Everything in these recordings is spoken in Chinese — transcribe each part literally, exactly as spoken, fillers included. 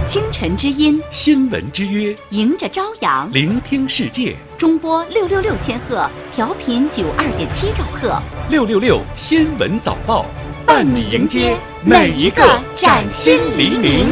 清晨之音， 新闻之约， 迎着朝阳， 聆听世界。 中波六六六千赫，调频九二点七兆赫。 六六六新闻早报，伴你迎接每一个崭新黎明。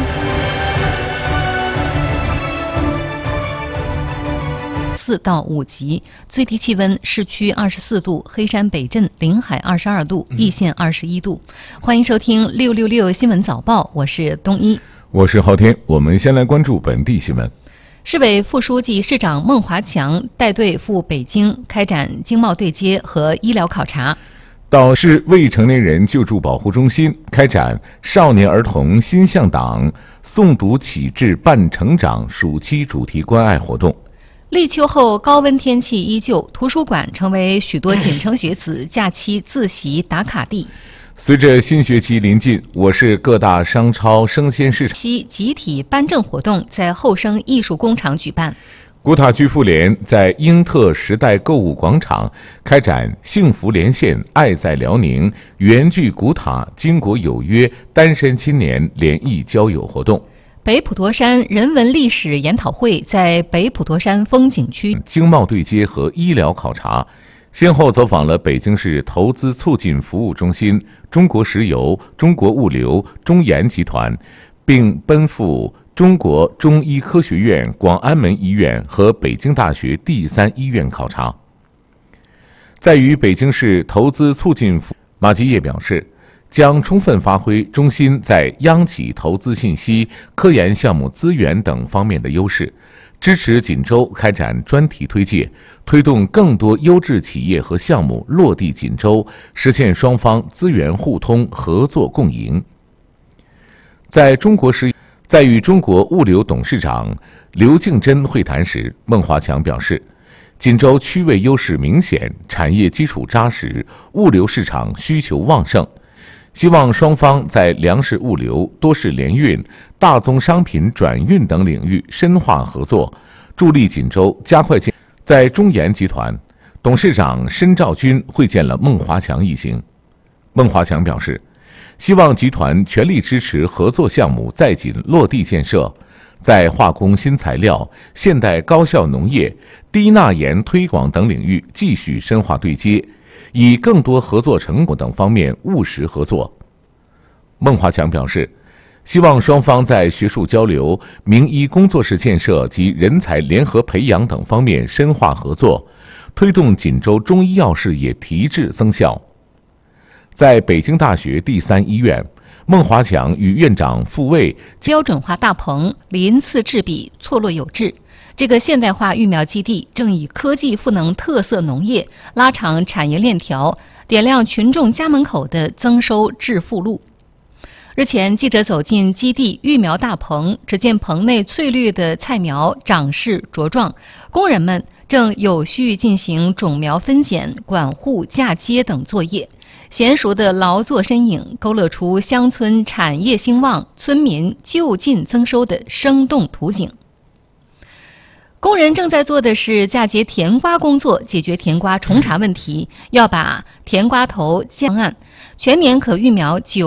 四到五级，最低气温市区二十四度，黑山北镇临海二十二度，易县二十一度。欢迎收听六六六新闻早报，我是东一， 我是昊天。我们先来关注本地新闻。 市委副书记、市长孟华强带队赴北京开展经贸对接和医疗考察， 到市未成年人救助保护中心开展少年儿童心向党诵读启智伴成长暑期主题关爱活动。 立秋后高温天气依旧，图书馆成为许多锦城学子假期自习打卡地。 随着新学期临近，我市各大商超生鲜市场期集体颁证活动在后生艺术工厂举办。 古塔区妇联在英特时代购物广场开展幸福连线爱在辽宁原聚古塔巾帼有约单身青年联谊交友活动。 北普陀山人文历史研讨会在北普陀山风景区经贸对接和医疗考察，先后走访了北京市投资促进服务中心、中国石油、中国物流、中研集团，并奔赴中国中医科学院广安门医院和北京大学第三医院考察。在与北京市投资促进服务，马基业表示，将充分发挥中心在央企投资信息、科研项目资源等方面的优势，支持锦州开展专题推介，推动更多优质企业和项目落地锦州，实现双方资源互通、合作共赢。在中国石在与中国物流董事长刘敬珍会谈时，孟华强表示，锦州区位优势明显，产业基础扎实，物流市场需求旺盛。希望双方在粮食物流、多式联运、大宗商品转运等领域深化合作，助力锦州加快建。在中研集团，董事长申兆军会见了孟华强一行。孟华强表示，希望集团全力支持合作项目在锦落地建设，在化工新材料、现代高效农业、低钠盐推广等领域继续深化对接，以更多合作成果等方面务实合作。孟华强表示，希望双方在学术交流、名医工作室建设及人才联合培养等方面深化合作，推动锦州中医药事业提质增效。在北京大学第三医院，孟华强与院长傅卫标准化大棚鳞次栉比，错落有致。这个现代化育苗基地正以科技赋能特色农业，拉长产业链条，点亮群众家门口的增收致富路。日前，记者走进基地育苗大棚，只见棚内翠绿的菜苗长势茁壮，工人们正有序进行种苗分拣、管护、嫁接等作业。娴熟的劳作身影勾勒出乡村产业兴旺、村民就近增收的生动图景。工人正在做的是嫁接甜瓜工作，解决甜瓜虫茬问题，要把甜瓜头降岸，全年可育苗九